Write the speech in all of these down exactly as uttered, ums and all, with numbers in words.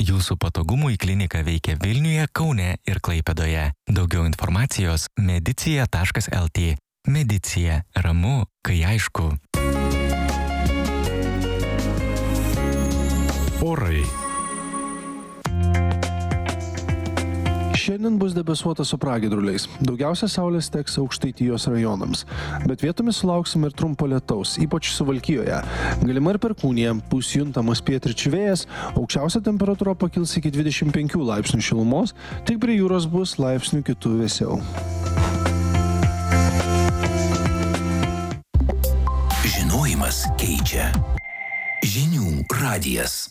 Jūsų patogumui klinika veikia Vilniuje, Kaune ir Klaipėdoje. Daugiau informacijos medicija taškas lt. Medicija. Ramu, kai aišku. Orai. Šiandien bus debesuota su pragiedruliais. Daugiausia saulės teks Aukštaitijos rajonams. Bet vietomis sulauksime ir trumpo lietaus, ypač Suvalkijoje. Galima ir perkūnija, bus juntamas pietryčių vėjas, aukščiausia temperatūra pakils iki dvidešimt penkių laipsnių šilumos, tik prie jūros bus laipsnių kitų vėsiau. Žinojimas keičia. Žinių radijas.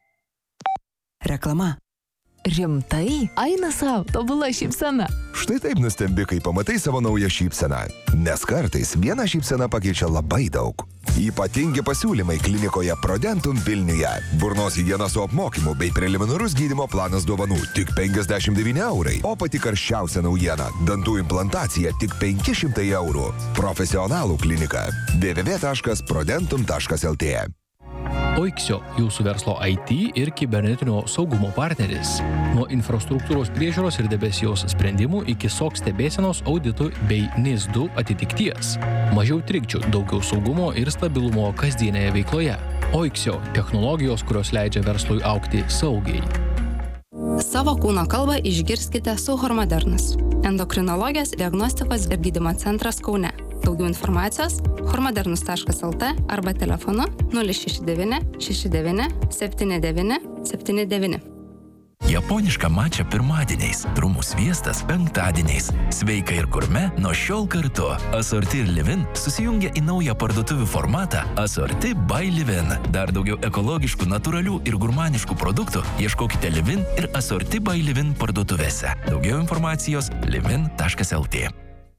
Reklama. Rimtai? Eina sau, tobula šypsena. Štai taip nustembi, kai pamatai savo naują šypseną. Nes kartais viena šypsena pakeičia labai daug. Ypatingi pasiūlymai klinikoje Prodentum Vilniuje. Burnos higiena su apmokymu bei preliminarus gydymo planas dovanų tik penkiasdešimt devyni eurai. O pati karščiausia naujiena – dantų implantacija tik penki šimtai eurų. Profesionalų klinika. w w w taškas prodentum taškas lt. Oiksio – jūsų verslo I T ir kibernetinio saugumo partneris. Nuo infrastruktūros priežiūros ir debesijos sprendimų iki S O C stebėsenos auditų bei N I S du atitikties. Mažiau trikdžių, daugiau saugumo ir stabilumo kasdienėje veikloje. Oiksio – technologijos, kurios leidžia verslui augti saugiai. Savo kūno kalbą išgirskite su Hormodernas. Endokrinologijos diagnostikos ir gydymo centras Kaune. Daugiau informacijos hormodernus taškas lt arba telefonu nulis šeši devyni šeši devyni septyni devyni septyni devyni. Japoniška mačia pirmadieniais, trumų sviestas penktadieniais. Sveika ir gurme nuo šiol kartu. Asorti ir Livin susijungia į naują parduotuvių formatą Asorti by Livin. Dar daugiau ekologiškų, natūralių ir gurmaniškų produktų ieškokite Livin ir Asorti by Livin parduotuvėse. Daugiau informacijos livin taškas lt.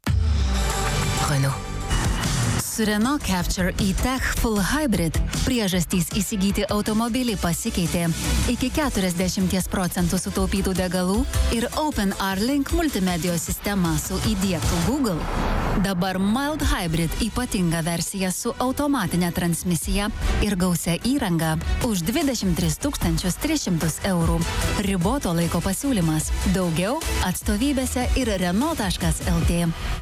Renault. Su Renault Captur E-Tech Full Hybrid priežastys įsigyti automobilį pasikeitė. Iki keturiasdešimt procentų sutaupytų degalų ir OpenR-Link multimedijos sistema su įdiegtu Google. Dabar Mild Hybrid ypatinga versija su automatinė transmisija ir gausia įranga už dvidešimt tris tūkstančius tris šimtus eurų. Riboto laiko pasiūlymas. Daugiau atstovybėse ir renault taškas lt.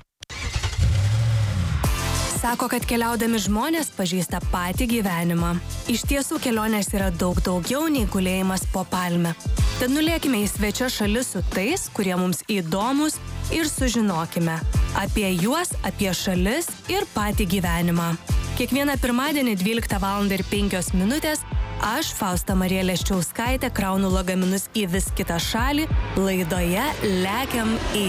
Sako, kad keliaudami žmonės pažįsta patį gyvenimą. Iš tiesų kelionės yra daug daugiau nei gulėjimas po palme. Tad nulėkime į svečio šalis su tais, kurie mums įdomus ir sužinokime apie juos, apie šalis ir patį gyvenimą. Kiekvieną pirmadienį dvyliktą valandą ir penkios minutės aš, Fausta Marija Leščiauskaitė, kraunu lagaminus į vis kitą šalį laidoje Lekiam į.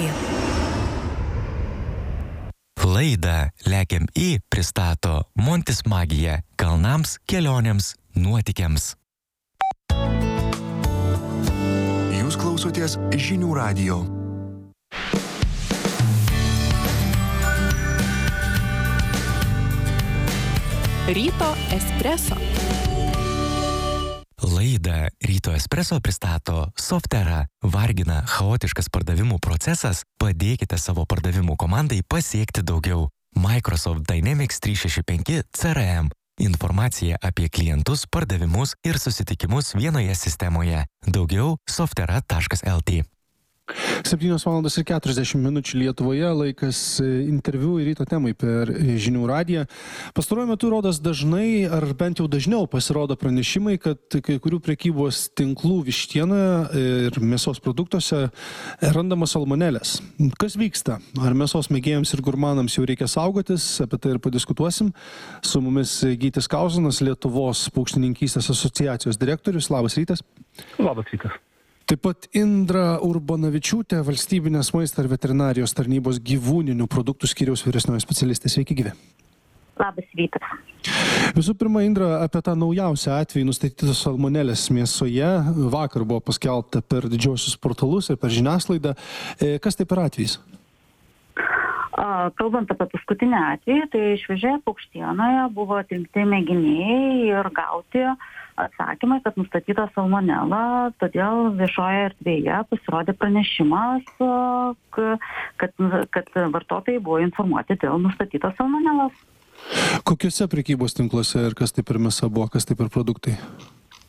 Laidą Lekiam į pristato Montis Magija kalnams, kelionėms, nuotykiams. Jūs klausotės Žinių radijo. Ryto espreso. Laidą Ryto espreso pristato Softera. Vargina chaotiškas pardavimų procesas? Padėkite savo pardavimų komandai pasiekti daugiau. Microsoft Dynamics trys šeši penki C R M. Informacija apie klientus, pardavimus ir susitikimus vienoje sistemoje. Daugiau softera taškas lt. septynios valandos ir keturiasdešimt minučių Lietuvoje, laikas interviu ir ryto temai per Žinių radiją. Pastaruoju metu rodos dažnai, ar bent jau dažniau pasirodo pranešimai, kad kai kurių prekybos tinklų vištienoje ir mėsos produktuose randamos salmonelės. Kas vyksta? Ar mėsos mėgėjams ir gurmanams jau reikia saugotis? Apie tai ir padiskutuosim. Su mumis Gytis Kauzonas, Lietuvos paukštininkystės asociacijos direktorius. Labas rytas. Labas rytas. Taip pat Indra Urbonavičiūtė, Valstybinės maisto ir veterinarijos tarnybos gyvūninių produktų skyriaus vyresnioji specialistė. Sveiki, gyvi. Labas rytas. Visų pirma, Indra, apie tą naujausią atvejį nustatytos salmonelės mėsoje. Vakar buvo paskelbta per didžiosius portalus ir per žiniasklaidą. Kas tai per atvejis? Kalbant apie paskutinį atvejį, tai šviežioje paukštienoje buvo atrinkti mėginiai ir gauti atsakymai, kad nustatyta salmonela, todėl viešoje erdvėje pasirodė pranešimas, kad, kad vartotojai buvo informuoti dėl nustatytos salmonelos. Kokiuose prekybos tinkluose ir kas tai per mėsa buvo, kas tai per produktai?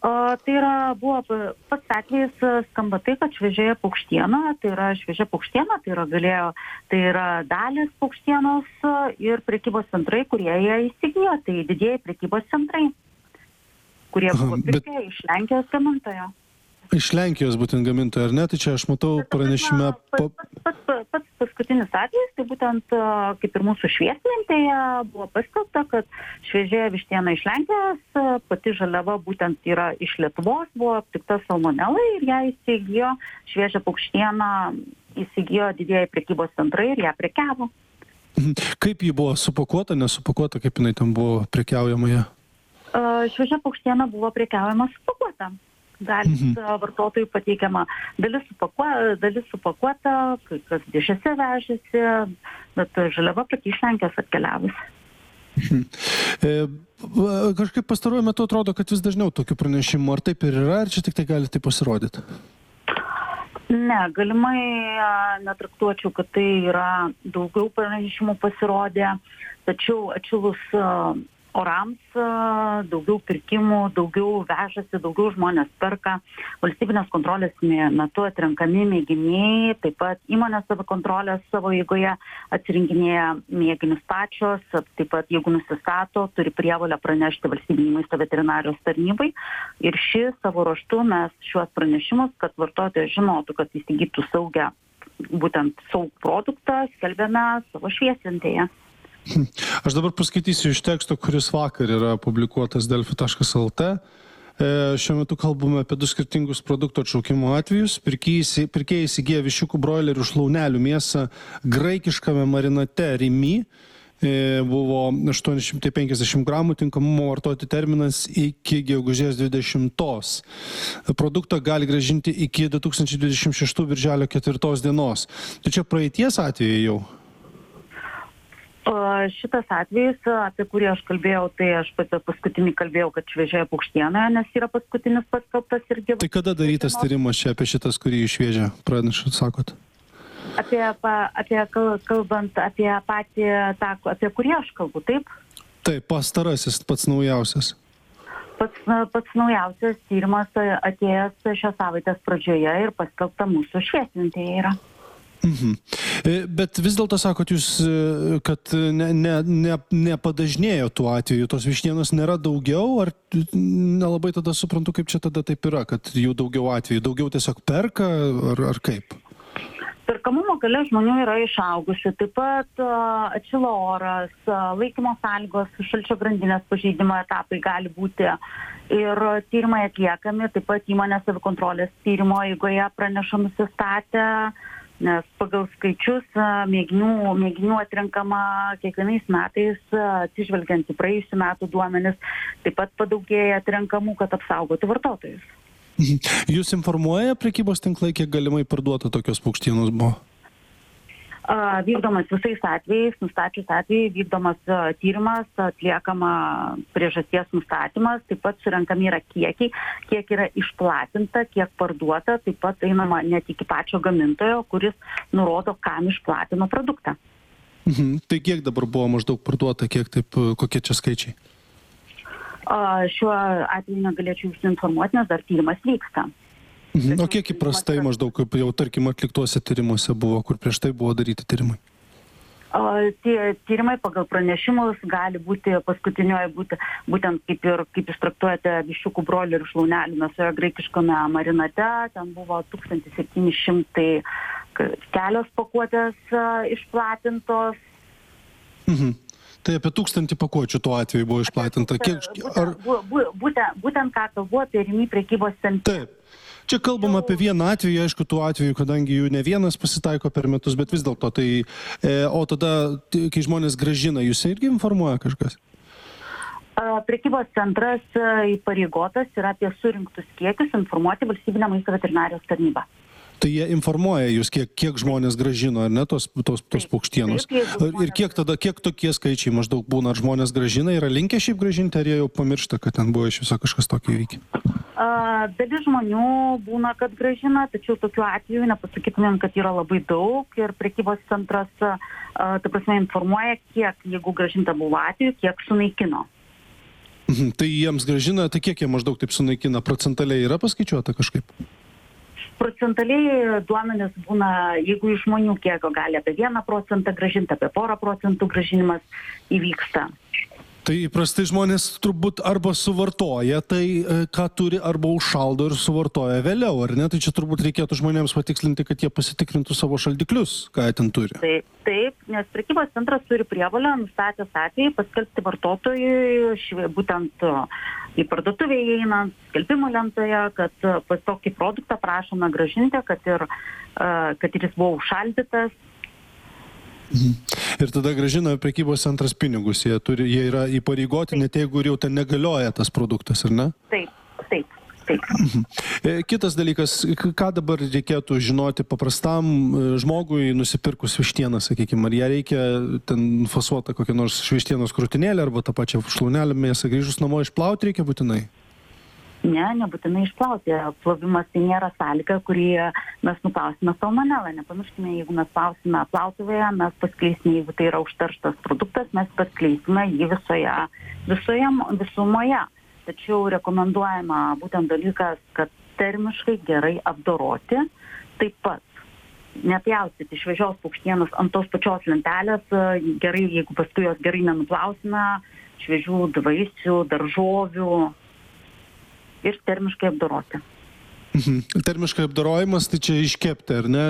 Tai yra, buvo pats atvejis skamba tai, kad šviežioje paukštiena, tai yra šviežia paukštiena, tai yra galėjo, tai yra dalis paukštienos ir prekybos centrai, kurie jie įsigijo, tai didieji prekybos centrai, kurie buvo pirkę bet... iš Lenkijos gamintojo. Iš Lenkijos būtent gamintojo, ar ne? Tai čia aš matau pranešime... Pats, pats, pats, pats paskutinis atvejis, tai būtent kaip ir mūsų šviesmintėje buvo paskelbta, kad šviežia vištiena iš Lenkijos, pati žaliava būtent yra iš Lietuvos, buvo aptikta salmonela ir ją įsigijo, šviežią paukštieną įsigijo didieji prekybos centrai ir ją prekiavo. Kaip ji buvo supakuota, nesupakuota, kaip jinai tam buvo prekiaujama ją? Šviežia paukštiena buvo prekiaujama supakuota. Dalis mhm. vartotojų pateikiama, dalis supakuota, dalis supakuota, kai kas dėžėse vežėsi, bet žaliava pati iš Lenkijos atkeliavus. Mhm. E, kažkaip pastaruoju metu atrodo, kad vis dažniau tokių pranešimų, ar taip ir yra, ar čia tik tai gali tai pasirodyti? Ne, galimai netraktuočiau, kad tai yra daugiau pranešimų pasirodė, tačiau atšilus orams, daugiau pirkimų, daugiau vežasi, daugiau žmonės perka. Valstybinės kontrolės metu atrenkami mėginiai, taip pat įmonės savo kontrolės savo eigoje atsirinkinėja mėginius pačios, taip pat jeigu nusistato, turi prievolę pranešti valstybinei maisto veterinarijos tarnybai. Ir ši savo ruožtu mes šiuos pranešimus, kad vartotojas žinotų, kad įsigytų saugią, būtent saugų produktą, skelbiame savo šviesintėje. Aš dabar paskaitysiu iš teksto, kuris vakar yra publikuotas delfi taškas lt. E, šiuo metu kalbame apie du skirtingus produkto atšaukimo atvejus. Pirkėjai įsigiję viščiukų broilerių šlaunelių mėsą graikiškame marinate Rimi. E, buvo aštuoni šimtai penkiasdešimt gramų, tinkamumo vartoti terminas iki gegužės dvidešimtos. Produktą gali grąžinti iki du tūkstančiai dvidešimt šeštų birželio ketvirtos dienos. Tai čia praeities atveju jau? Šitas atvejis, apie kurį aš kalbėjau, tai aš pati paskutinį kalbėjau, kad šviežioje paukštienoje, nes yra paskutinis paskelbtas ir gyvas. Tai kada darytas tyrimas čia apie šitas, kurį šviežią pranešat, sakot? Apie, apie, kalbant apie patį tą, apie kurį aš kalbu, taip? Taip, pastarasis, pats naujausias. Pats, pats naujausias tyrimas atėjęs šios savaitės pradžioje ir paskelbta mūsų šviesintėje yra. Mhm. Bet vis dėlto sakot jūs, kad ne, ne, ne, nepadažnėjo tų atvejų, tos vištienos nėra daugiau, ar nelabai tada suprantu, kaip čia tada taip yra, kad jų daugiau atvejų, daugiau tiesiog perka, ar, ar kaip? Perkamumo galia žmonių yra išaugusi, taip pat atšilo oras, laikymo sąlygos, šalčio grandinės pažeidimo etapai gali būti ir tyrimai atliekami, taip pat įmonės savikontrolės tyrimo eigoje praneša nusistatę, nes pagal skaičius mėginių, mėginių atrenkama kiekvienais metais, atsižvelgiant į praėjusių metų duomenis, taip pat padaugėja atrenkamų, kad apsaugoti vartotojus. Jūs informuoja prekybos tinklai, kiek galimai parduota tokios paukštienos buvo? Vykdomas visais atvejais, nustačius atvejai, vykdomas tyrimas, atliekama priežasties nustatymas, taip pat surenkami yra kiekiai, kiek yra išplatinta, kiek parduota, taip pat einama net iki pačio gamintojo, kuris nurodo, kam išplatino produktą. Mhm. Tai kiek dabar buvo maždaug parduota, kiek taip, kokie čia skaičiai? Šiuo atveju negalėčiau jūs informuoti, nes dar tyrimas vyksta. Mhm. O kiek įprastai maždaug, kaip jau tarkim atliktuose tyrimuose buvo, kur prieš tai buvo daryti tyrimai? O, tie tyrimai pagal pranešimus gali būti paskutinioje būti, būtent kaip ir kaip jūs traktuojate viščiukų broilerių šlaunelių mėsoje graikiškame marinate, ten buvo tūkstantis septyni šimtai kelios pakuotės išplatintos. Mhm. Tai apie tūkstantį pakuočių tuo atveju buvo išplatinta. Kiek, ar... būtent, būtent ką kalbu apie Rimi prekybos centre. Taip. Čia kalbam apie vieną atvejį, aišku, tų atvejų, kadangi jų ne vienas pasitaiko per metus, bet vis dėlto tai, e, o tada, kai žmonės grąžina, jūs irgi informuoja kažkas? Prekybos centras įpareigotas yra apie surinktus kiekius informuoti valstybinę maisto veterinarijos tarnybą. Tai jie informuoja jūs, kiek, kiek žmonės grąžino, ar ne, tos, tos, tos paukštienos. Ir kiek tada, kiek tokie skaičiai maždaug būna, ar žmonės grąžina, yra linkę šiaip grąžinti, ar jie jau pamiršta, kad ten buvo iš viso kažkas tokio įvykį? Dalis žmonių būna, kad grąžina, tačiau tokiu atveju nepasakytumėm, kad yra labai daug ir prekybos centras, ta prasme, informuoja, kiek, jeigu grąžinta buvo atveju, kiek sunaikino. Mhm. Tai jiems grąžina, tai kiek jie maždaug taip sunaikina? Procentaliai yra paskaičiuota kažkaip? Procentaliai duomenys būna, jeigu iš žmonių kiekio gali apie vieną procentą grąžinti, apie porą procentų grąžinimas įvyksta. Tai įprastai žmonės turbūt arba suvartoja tai, ką turi, arba užšaldo ir suvartoja vėliau, ar ne? Tai čia turbūt reikėtų žmonėms patikslinti, kad jie pasitikrintų savo šaldiklius, ką jie ten turi. Taip, taip, nes prekybos centras turi prievolę, nustatęs atvejį, paskelbti vartotojui, būtent į parduotuvę įeinant, skelbimų lentoje, kad pas tokį produktą prašome grąžinti, kad ir, kad ir jis buvo užšaldytas. Mhm. Ir tada grąžina prekybos centras pinigus, jie, turi, jie yra įpareigoti, net jeigu jau ten negalioja tas produktas, ar ne? Taip, taip, taip. Mhm. Kitas dalykas, ką dabar reikėtų žinoti paprastam žmogui nusipirkus vištieną, sakykime, ar ją reikia ten fasuotą kokią nors vištienos krūtinėlę arba tą pačią šlaunelę mėsą grįžus namo išplauti reikia būtinai? Ne, nebūtinai išplauti. Plovimas tai nėra sąlyga, kurį mes nuplausime salmonelą. Nepamirškime, jeigu mes plausime plautuvėje, mes paskleisime, jeigu tai yra užterštas produktas, mes paskleisime jį visoje, visoje visumoje. Tačiau rekomenduojama būtent dalykas, kad termiškai gerai apdoroti, taip pat nepjaustyti šviežios paukštienos ant tos pačios lentelės, gerai, jeigu paskui jos gerai nenuplausime, šviežių vaisių, daržovių, ir termiškai apdoroti. Mhm. Termiškai apdorojimas, tai čia iškepti, ar ne,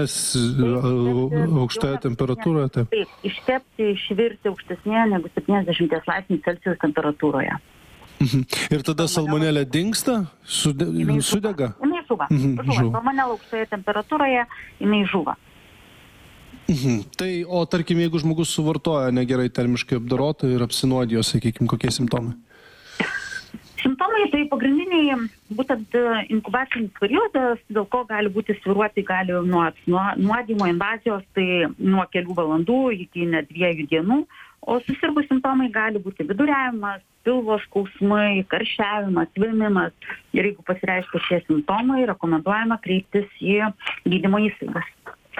aukštoje temperatūroje? Taip, taip, iškepti, išvirti aukštesnėje negu septyniasdešimt laipsnių Celsijaus temperatūroje. Mhm. Ir tada salmonelė dingsta, sude, sudega? Jinai žuva. Mhm. žuva. Salmonelė aukštoje temperatūroje, jinai žuva. Mhm. Tai, o tarkim, jeigu žmogus suvartoja negerai termiškai apdorotą ir apsinuodijo, sakykime, kokie simptomai? Simptomai tai pagrindiniai, būtent inkubacinis periodas, dėl ko gali būti svyruoti, gali nuo nuodimo invazijos, tai nuo kelių valandų iki net dviejų dienų, o susirgus simptomai gali būti viduriavimas, pilvo skausmai, karščiavimas, vėmimas. Ir jeigu pasireiškia šie simptomai, rekomenduojama kreiptis į gydymo įstaigas.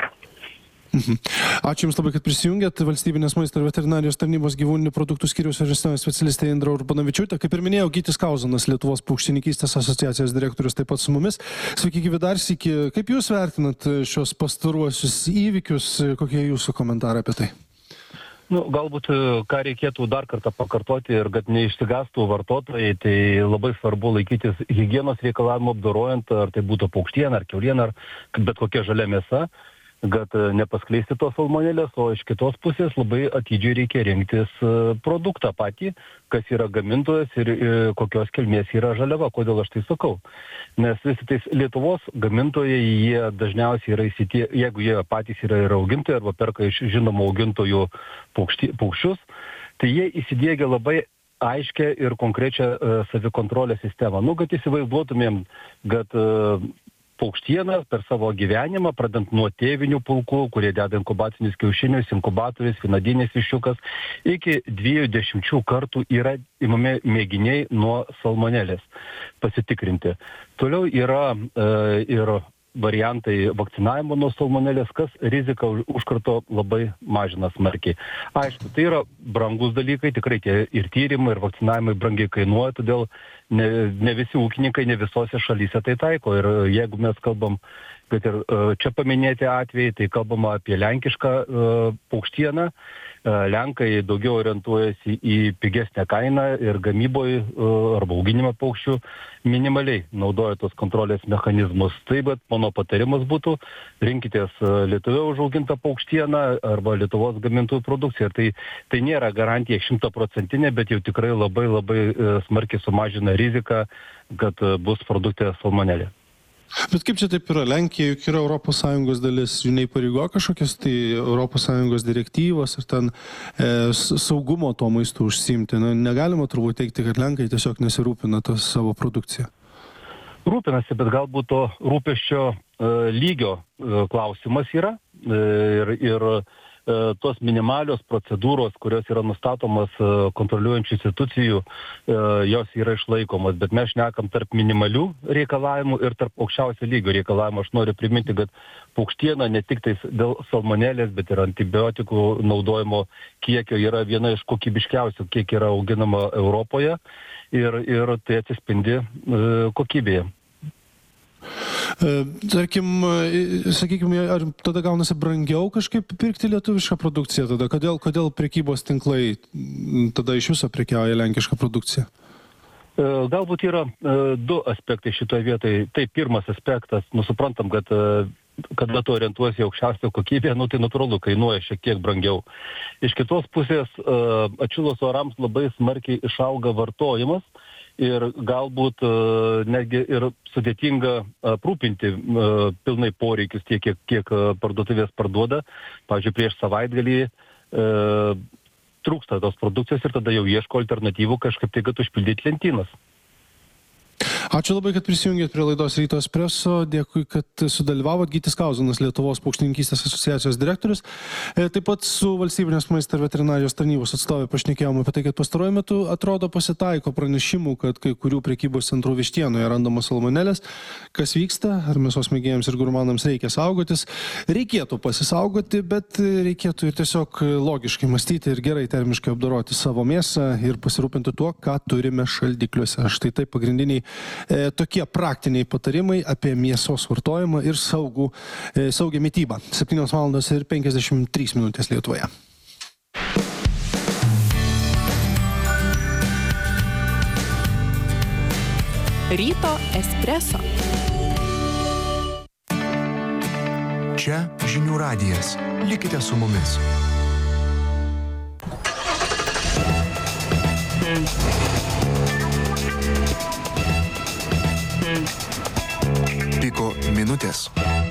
Mhm. Ačiū Jums labai, kad prisijungėt. Valstybinės maisto ir veterinarijos tarnybos gyvūninių produktų skyriaus vyresnioji specialistė Indra Urbanavičiūtė. Kaip ir minėjau, Gytis Kauzanas, Lietuvos paukštininkystės asociacijos direktorius, taip pat su mumis. Sveiki, gyvi dar sykį. Kaip Jūs vertinat šios pastaruosius įvykius? Kokie Jūsų komentarai apie tai? Nu, galbūt ką reikėtų dar kartą pakartoti ir kad neišsigastų vartotojai, tai labai svarbu laikytis higienos reikalavimų apdorojant, ar tai būtų paukštiena, ar kiauliena, ar bet kokia žalia mėsa, kad nepaskleisti tos salmonelės, o iš kitos pusės labai atidžiai reikia rinktis produktą patį, kas yra gamintojas ir, ir kokios kilmės yra žaliava. Kodėl aš tai sakau? Nes vis tais Lietuvos gamintojai, jie dažniausiai yra įsitie, jeigu jie patys yra ir augintojai arba perka iš žinomų augintojų paukšti, paukščius, tai jie įsidiegia labai aiškę ir konkrečią uh, savikontrolės sistemą. Nu, kad įsivaizduotumėm, kad uh, paukštiena per savo gyvenimą, pradant nuo tėvinių pulkų, kurie deda inkubacinius kiaušinius, inkubatorius, vinadinis viščiukas, iki dviejų dešimčių kartų yra imami mėginiai nuo salmonelės pasitikrinti. Toliau yra e, ir variantai vakcinavimo nuo salmonelės, kas riziką užkrato labai mažina smarkiai. Aišku, tai yra brangus dalykai, tikrai tie ir tyrimai, ir vakcinavimai brangiai kainuoja, todėl ne, ne visi ūkininkai, ne visose šalyse tai taiko. Ir jeigu mes kalbam, kad ir čia paminėti atvejai, tai kalbama apie lenkišką paukštieną. Lenkai daugiau orientuojasi į pigesnę kainą ir gamyboje arba auginimą paukščių minimaliai naudoja tos kontrolės mechanizmus. Tai bet mano patarimas būtų, rinkitės Lietuvoje užaugintą paukštieną arba Lietuvos gamintojų produkciją. Tai, tai nėra garantija šimtaprocentinė, bet jau tikrai labai labai smarkiai sumažina riziką, kad bus produkte salmonelė. Bet kaip čia taip yra? Lenkija juk yra Europos Sąjungos dalis, jų neįpareigoja kažkokios tai Europos Sąjungos direktyvos ir ten e, saugumo to maisto užsiimti. Na, negalima turbūt teikti, kad Lenkai tiesiog nesirūpina tą savo produkciją. Rūpinasi, bet galbūt to rūpesčio e, lygio e, klausimas yra e, ir, ir e, tos minimalios procedūros, kurios yra nustatomas e, kontroliuojančių institucijų, e, jos yra išlaikomas, bet mes šnekam tarp minimalių reikalavimų ir tarp aukščiausio lygio reikalavimų. Aš noriu priminti, kad paukštiena ne tik tais dėl salmonelės, bet ir antibiotikų naudojimo kiekio yra viena iš kokybiškiausių, kiek yra auginama Europoje. ir, ir tai atsispindi kokybėje. Tarkim, sakykime, ar tada gaunasi brangiau kažkaip pirkti lietuvišką produkciją tada? Kodėl, kodėl prekybos tinklai tada iš viso prekiauja lenkišką produkciją? Galbūt yra du aspektai šitoje vietoje. Tai pirmas aspektas, nu suprantam, kad kada tu orientuosi į aukščiausią kokybę, nu tai natūralu, kainuoja šiek tiek brangiau. Iš kitos pusės, atšilus orams labai smarkiai išauga vartojimas ir galbūt netgi ir sudėtinga aprūpinti pilnai poreikius tiek, kiek, kiek parduotuvės parduoda. Pavyzdžiui, prieš savaitgalį e, trūksta tos produkcijos ir tada jau ieško alternatyvų kažkaip tai, kad užpildyti lentynas. Ačiū labai, kad prisijungėt prie laidos Ryto Espresso. Dėkui, kad sudalyvavot. Gytis Kauzinas, Lietuvos paukštininkystės asociacijos direktorius. Taip pat su Valstybinės maisto ir veterinarijos tarnybos atstovė pašnekėjome apie tai, kad pastaruoju metu atrodo pasitaiko pranešimų, kad kai kurių prekybos centrų vištienoje randamos salmonelės. Kas vyksta? Ar mėsos mėgėjams ir gurmanams reikia saugotis? Reikėtų pasisaugoti, bet reikėtų ir tiesiog logiškai mąstyti ir gerai termiškai apdoroti savo mėsą ir pasirūpinti tuo, ką turime šaldikliuose. Štai tai pagrindiniai E, tokie praktiniai patarimai apie mėsos vartojimą ir saugų, e, saugią mitybą. septynios valandos ir penkiasdešimt trys minutės Lietuvoje. Ryto Espresso. Čia Žinių radijas. Likite su mumis. Piko minutės.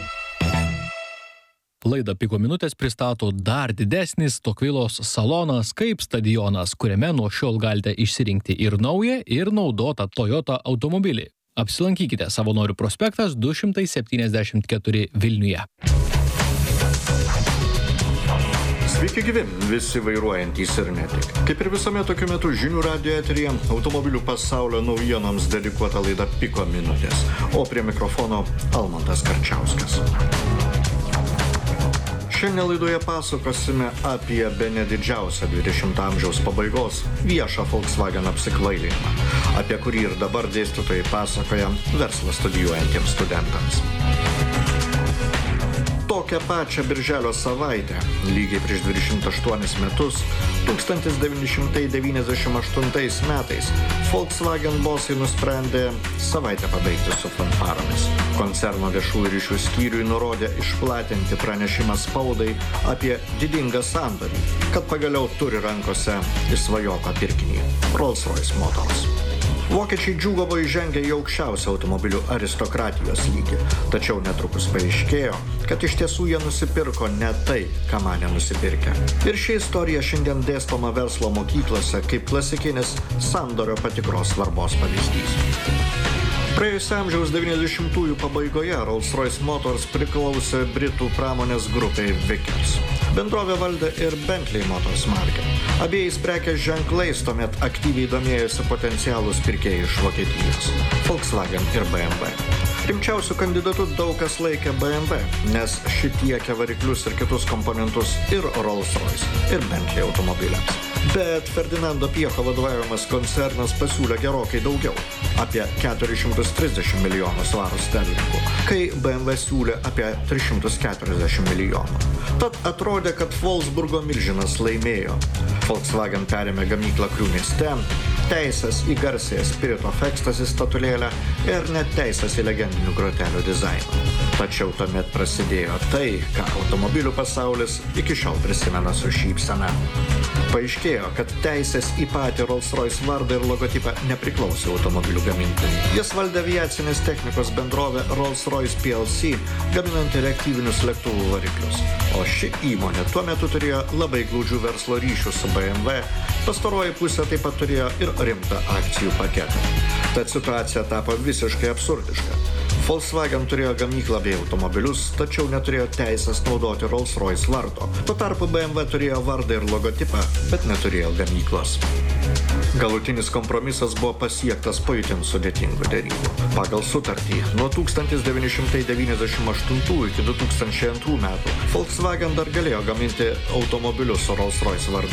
Laidą Piko minutės pristato dar didesnis Tokvilos salonas kaip stadionas, kuriame nuo šiol galite išsirinkti ir naują, ir naudotą Toyota automobilį. Apsilankykite Savanorių prospektas du šimtai septyniasdešimt keturi Vilniuje. Sveiki gyvi, visi vairuojantys ir ne tik. Kaip ir visuomet tokiu metu Žinių radijo eteryje automobilių pasaulio naujienoms dedikuota laida Piko minutės, o prie mikrofono Almantas Karčiauskas. Šiandien laidoje pasakosime apie bene didžiausią dvidešimto amžiaus pabaigos viešą Volkswagen apsikvailinimą, apie kurį ir dabar dėstytojai pasakoja verslą studijuojantiems studentams. Tokią pačią birželio savaitę, lygiai prieš dvidešimt aštuonis metus, tūkstantis devyni šimtai devyniasdešimt aštuntais metais, Volkswagen bosai nusprendė savaitę pabaigti su fanfaromis. Koncerno viešųjų ryšių skyriui nurodė išplatinti pranešimą spaudai apie didingą sandorį, kad pagaliau turi rankose išsvajotą pirkinį Rolls-Royce Motors. Vokiečiai džiūgavo įžengę į aukščiausią automobilių aristokratijos lygį, tačiau netrukus paaiškėjo, kad iš tiesų jie nusipirko ne tai, ką manė nusipirkę. Ir ši istorija šiandien dėstoma verslo mokyklose kaip klasikinis sandorio patikros svarbos pavyzdys. Praėjusio amžiaus devyniasdešimtųjų pabaigoje Rolls-Royce Motors priklausė Britų pramonės grupiai Vickers. Bendrovė valdė ir Bentley Motors markę. Abiejais prekės ženklais tuomet aktyviai domėjosi potencialūs pirkėjai iš Vokietijos – Volkswagen ir B M W. Rimčiausių kandidatų daug kas laikė B M W, nes ši tiekia variklius ir kitus komponentus ir Rolls-Royce, ir Bentley automobiliams. Bet Ferdinando Piecho vadovaujamas koncernas pasiūlė gerokai daugiau – apie keturis šimtus trisdešimt milijonų svarų sterlingų, kai B M W siūlė apie tris šimtus keturiasdešimt milijonų. Tad atrodė, kad Wolfsburgo milžinas laimėjo. Volkswagen perėmė gamyklą Krių mieste, teisės į garsėją Spirit of Ecstasy statulėlę ir net teisės į legendinių grotelių dizainą. Tačiau tuomet prasidėjo tai, ką automobilių pasaulis iki šiol prisimena su šypsena. Paaiškėjo, kad teisės į patį Rolls-Royce vardą ir logotipą nepriklausė automobilių gamintojui. Jis valdė aviacinės technikos bendrovę Rolls-Royce P L C, gaminanti reaktyvinius lėktuvų variklius. O ši įmonė tuo metu turėjo labai glaudžių verslo ryšių su B M W, pastaroji pusė taip pat turėjo ir rimtą akcijų paketą. Tad situacija tapo visiškai absurdiška. Volkswagen turėjo gamyklą bei automobilius, tačiau neturėjo teisės naudoti Rolls-Royce vardo. Tuo tarpu B M W turėjo vardą ir logotipą, bet neturėjo gamyklos. Galutinis kompromisas buvo pasiektas po itin sudėtingų derybų. Pagal sutartį, nuo tūkstantis devyni šimtai devyniasdešimt aštuntųjų iki du tūkstančiai antrų metų Volkswagen dar galėjo gaminti automobilius su Rolls-Royce vardu.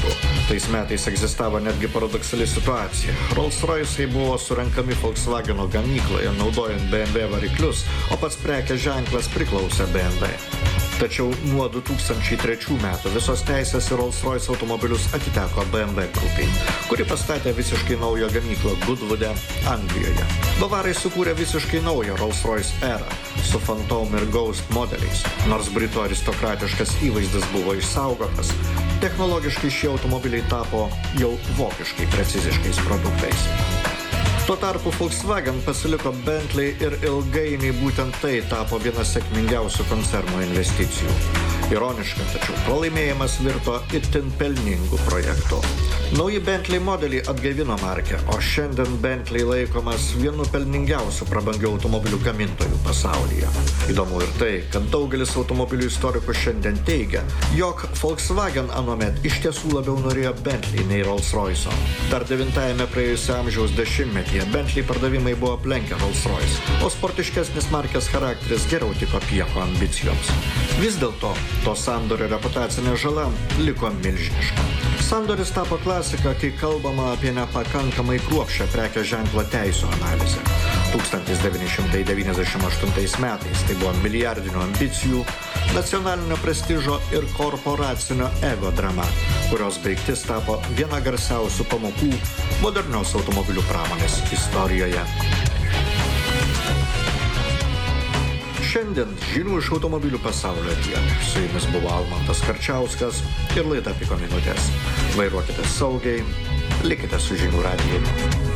Tais metais egzistavo netgi paradoksali situacija. Rolls-Royce'ai buvo surenkami Volkswageno gamykloje, naudojant B M W variklius, o pats prekės ženklas priklausė B M W. Tačiau nuo du tūkstančiai trečių metų visos teisės į Rolls-Royce automobilius atiteko B M W grupiai, kuri pastatė visiškai naują gamyklą Goodwoode, Anglijoje. Bavarai sukūrė visiškai naują Rolls-Royce erą su Phantom ir Ghost modeliais. Nors britų aristokratiškas įvaizdis buvo išsaugotas, technologiškai šie automobiliai tapo jau vokiškai preciziškais produktais. Tuo tarpu Volkswagen pasiliko Bentley ir ilgainiui būtent tai tapo viena sėkmingiausių koncerno investicijų. Ironiška, tačiau pralaimėjimas virto itin pelningu projektu. Nauji Bentley modeliai atgaivino markę, o šiandien Bentley laikomas vienu pelningiausių prabangių automobilių gamintojų pasaulyje. Įdomu ir tai, kad daugelis automobilių istorikų šiandien teigia, jog Volkswagen anuomet iš tiesų labiau norėjo Bentley nei Rolls-Royce'o. Dar devintajame praėjusio amžiaus dešimtmetyje Bentley pardavimai buvo aplenkę Rolls-Royce, o sportiškesnis markės charakteris geriau tiko Pieko ambicijoms. Vis dėlto, to sandorio reputacinė žala liko milžiniška. Sandoris tapo klasika, kai kalbama apie nepakankamai kruopščią prekės ženklo teisių analizę. tūkstantis devyni šimtai devyniasdešimt aštuntais metais tai buvo milijardinių ambicijų, nacionalinio prestižo ir korporacinio ego drama, kurios baigtis tapo viena garsiausių pamokų modernios automobilių pramonės istorijoje. Šiandien žinių iš automobilių pasaulio tiek. Su jumis buvo Almantas Karčiauskas ir laida Piko minutės. Vairuokite saugiai, likite su Žinių radiju.